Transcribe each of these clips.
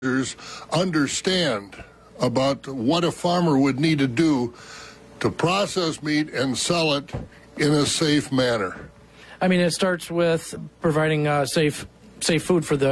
understand about what a farmer would need to do to process meat and sell it in a safe manner? I mean, it starts with providing safe food for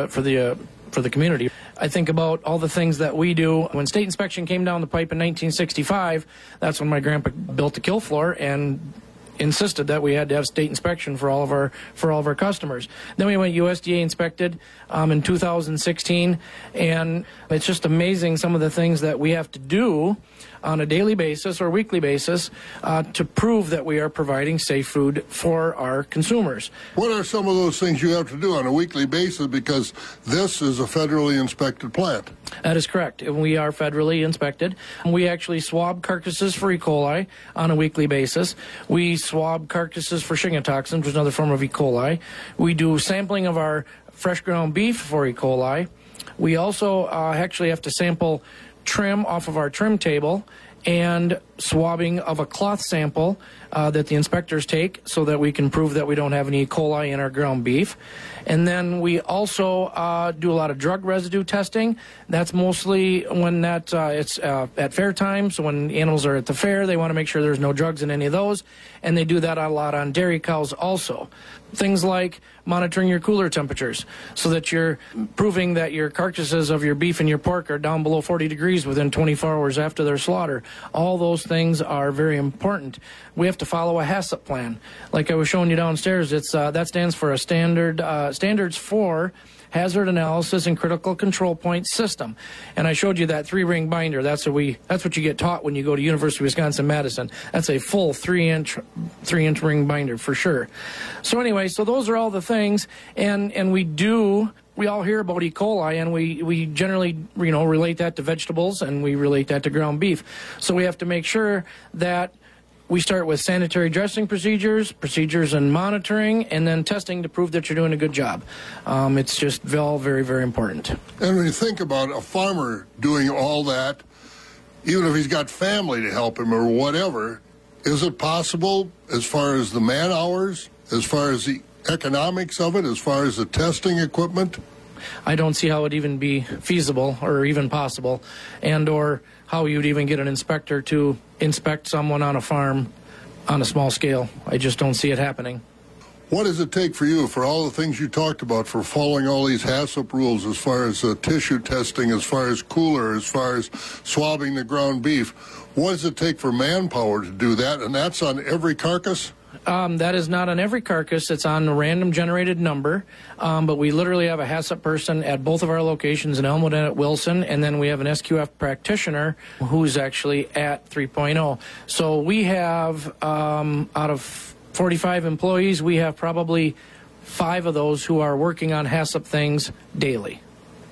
the community. I think about all the things that we do. When state inspection came down the pipe in 1965, that's when my grandpa built the kill floor and insisted that we had to have state inspection for all of our customers. Then we went USDA inspected in 2016, and it's just amazing some of the things that we have to do on a daily basis or weekly basis to prove that we are providing safe food for our consumers. What are some of those things you have to do on a weekly basis, because this is a federally inspected plant? That is correct. We are federally inspected. We actually swab carcasses for E. coli on a weekly basis. We swab carcasses for Shiga toxins, which is another form of E. coli. We do sampling of our fresh ground beef for E. coli. We also actually have to sample trim off of our trim table and swabbing of a cloth sample that the inspectors take so that we can prove that we don't have any E. coli in our ground beef. And then we also do a lot of drug residue testing. That's mostly when it's at fair time. So when animals are at the fair, they want to make sure there's no drugs in any of those. And they do that a lot on dairy cows also. Things like monitoring your cooler temperatures so that you're proving that your carcasses of your beef and your pork are down below 40 degrees within 24 hours after their slaughter. All those things are very important. We have to follow a HACCP plan. Like I was showing you downstairs, that stands for a standards for Hazard Analysis and Critical Control Point System. And I showed you that 3-ring binder. That's what you get taught when you go to University of Wisconsin-Madison. That's a full 3-inch ring binder for sure. So anyway, so those are all the things, and we all hear about E. coli, and we generally, relate that to vegetables, and we relate that to ground beef. So we have to make sure that we start with sanitary dressing procedures and monitoring, and then testing to prove that you're doing a good job. It's just all very, very important. And when you think about a farmer doing all that, even if he's got family to help him or whatever, is it possible, as far as the man hours, as far as the economics of it, as far as the testing equipment? I don't see how it even be feasible or even possible, and or how you'd even get an inspector to inspect someone on a farm on a small scale. I just don't see it happening. What does it take for you, for all the things you talked about, for following all these HACCP rules, as far as tissue testing, as far as cooler, as far as swabbing the ground beef? What does it take for manpower to do that? And that's on every carcass? That is not on every carcass. It's on a random generated number. But we literally have a HACCP person at both of our locations in Elmwood and at Wilson, and then we have an SQF practitioner who's actually at 3.0. So we have, out of 45 employees, we have probably 5 of those who are working on HACCP things daily.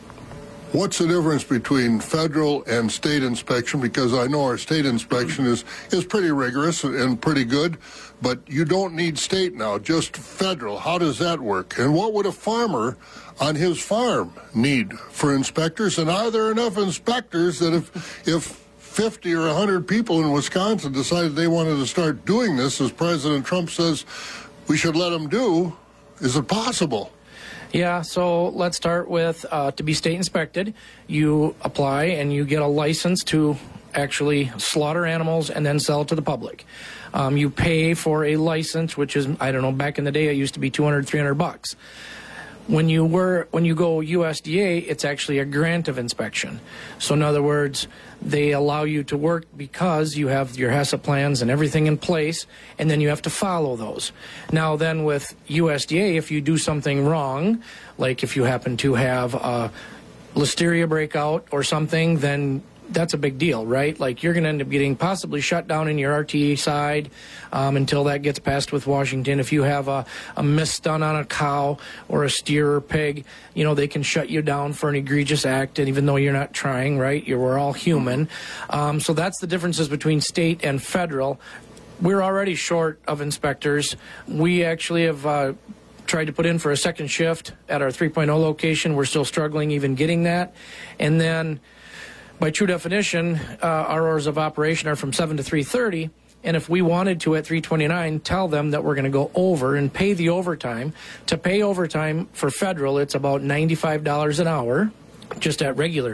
What's the difference between federal and state inspection? Because I know our state inspection is pretty rigorous and pretty good, but you don't need state now, just federal. How does that work? And what would a farmer on his farm need for inspectors? And are there enough inspectors that if 50 or 100 people in Wisconsin decided they wanted to start doing this, as President Trump says we should let them do, is it possible? Yeah, so let's start with to be state inspected. You apply and you get a license to actually slaughter animals and then sell it to the public. You pay for a license, which is, I don't know, back in the day it used to be $200-300. When you go USDA, it's actually a grant of inspection. So in other words, they allow you to work because you have your HACCP plans and everything in place, and then you have to follow those. Now then with USDA, if you do something wrong, like if you happen to have a listeria breakout or something, then that's a big deal, right? Like you're going to end up getting possibly shut down in your RTE side until that gets passed with Washington. If you have a miss done on a cow or a steer or pig, they can shut you down for an egregious act, and even though you're not trying, right? We're all human. So that's the differences between state and federal. We're already short of inspectors. We actually have tried to put in for a second shift at our 3.0 location. We're still struggling even getting that. And then by true definition, our hours of operation are from 7 to 3:30, and if we wanted to at 3:29 tell them that we're going to go over and pay the overtime, to pay overtime for federal, it's about $95 an hour, just at regular